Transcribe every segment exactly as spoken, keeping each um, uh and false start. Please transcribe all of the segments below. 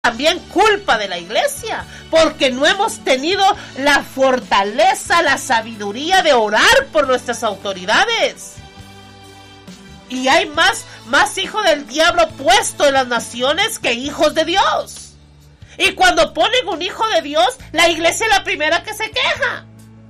también culpa de la iglesia, porque no hemos tenido la fortaleza, la sabiduría de orar por nuestras autoridades. Y hay más, más hijos del diablo puesto en las naciones que hijos de Dios. Y cuando ponen un hijo de Dios, la iglesia es la primera que se queja.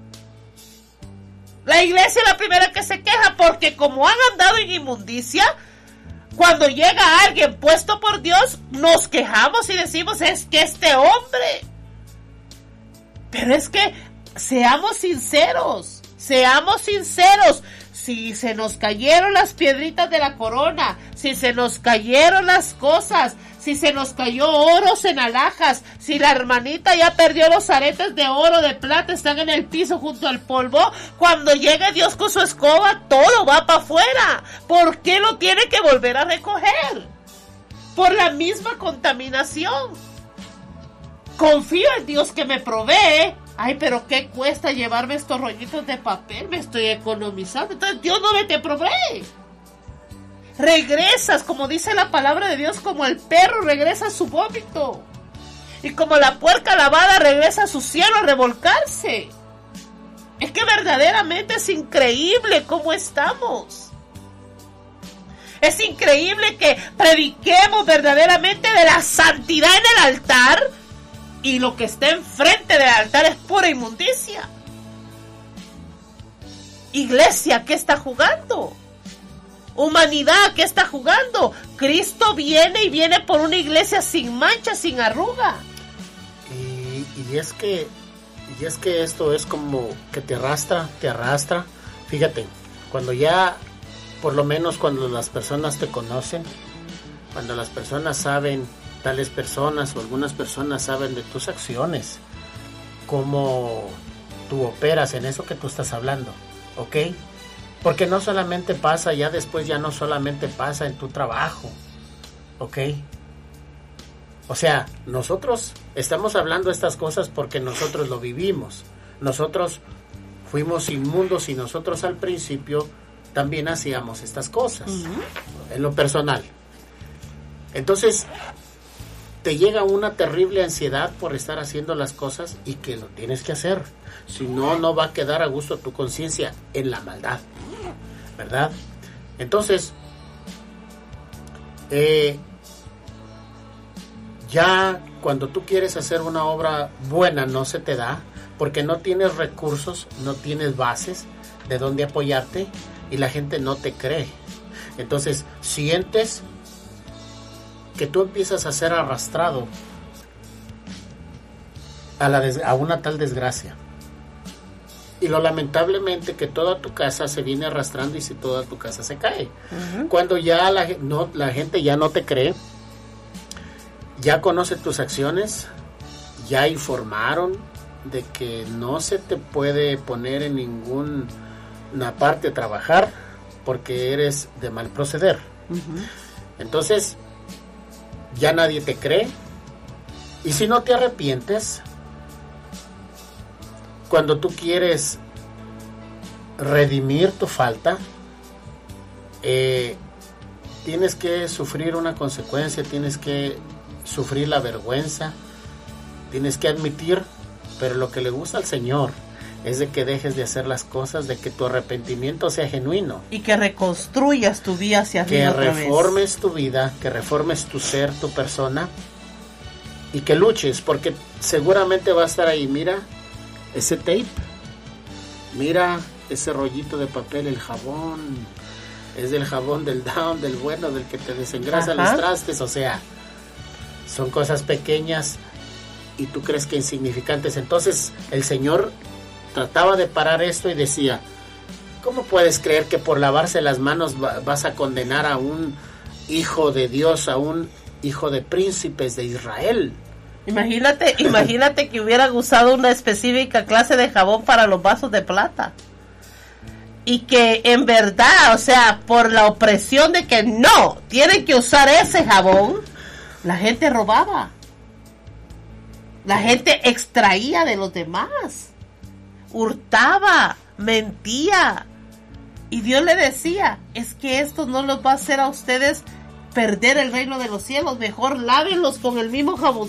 La iglesia es la primera que se queja porque como han andado en inmundicia, cuando llega alguien puesto por Dios, nos quejamos y decimos, es que este hombre. Pero es que seamos sinceros, seamos sinceros. Si se nos cayeron las piedritas de la corona, si se nos cayeron las cosas, si se nos cayó oros en alhajas, si la hermanita ya perdió los aretes de oro, de plata, están en el piso junto al polvo, cuando llegue Dios con su escoba, todo va para afuera. ¿Por qué lo tiene que volver a recoger? Por la misma contaminación. Confío en Dios que me provee. Ay, pero ¿qué cuesta llevarme estos rollitos de papel? Me estoy economizando. Entonces Dios no me te provee. Regresas, como dice la palabra de Dios, como el perro regresa a su vómito. Y como la puerca lavada regresa a su cielo a revolcarse. Es que verdaderamente es increíble cómo estamos. Es increíble que prediquemos verdaderamente de la santidad en el altar y lo que está enfrente del altar es pura inmundicia. Iglesia, ¿qué está jugando? Humanidad, ¿qué está jugando? Cristo viene y viene por una iglesia sin mancha, sin arruga. Y, y es que y es que esto es como que te arrastra, te arrastra. Fíjate, cuando ya, por lo menos cuando las personas te conocen, cuando las personas saben, tales personas o algunas personas saben de tus acciones, cómo tú operas en eso que tú estás hablando, ¿ok? Porque no solamente pasa, ya después ya no solamente pasa en tu trabajo, ¿ok? O sea, nosotros estamos hablando estas cosas porque nosotros lo vivimos. Nosotros fuimos inmundos y nosotros al principio también hacíamos estas cosas, uh-huh. en lo personal. Entonces, te llega una terrible ansiedad por estar haciendo las cosas y que lo tienes que hacer. Si no, no va a quedar a gusto tu conciencia en la maldad, ¿verdad? Entonces, eh, ya cuando tú quieres hacer una obra buena no se te da, porque no tienes recursos, no tienes bases de dónde apoyarte y la gente no te cree. Entonces, sientes que tú empiezas a ser arrastrado a, la des- a una tal desgracia. Y lo lamentablemente que toda tu casa se viene arrastrando y si toda tu casa se cae. Uh-huh. Cuando ya la, no, la gente ya no te cree, ya conoce tus acciones, ya informaron de que no se te puede poner en ninguna parte a trabajar porque eres de mal proceder. Uh-huh. Entonces, ya nadie te cree. Y si no te arrepientes, cuando tú quieres redimir tu falta, eh, tienes que sufrir una consecuencia, tienes que sufrir la vergüenza, tienes que admitir, pero lo que le gusta al Señor es de que dejes de hacer las cosas, de que tu arrepentimiento sea genuino. Y que reconstruyas tu vida hacia arriba. Que reformes tu vida, que reformes tu ser, tu persona, y que luches, porque seguramente va a estar ahí, mira, ese tape, mira ese rollito de papel, el jabón, es del jabón del down, del bueno, del que te desengrasa los trastes, o sea, son cosas pequeñas y tú crees que insignificantes. Entonces el Señor trataba de parar esto y decía, ¿cómo puedes creer que por lavarse las manos vas a condenar a un hijo de Dios, a un hijo de príncipes de Israel? Imagínate, imagínate que hubieran usado una específica clase de jabón para los vasos de plata. Y que en verdad, o sea, por la opresión de que no, tienen que usar ese jabón, la gente robaba. La gente extraía de los demás. Hurtaba, mentía. Y Dios le decía, es que esto no los va a hacer a ustedes perder el reino de los cielos. Mejor lávenlos con el mismo jabón,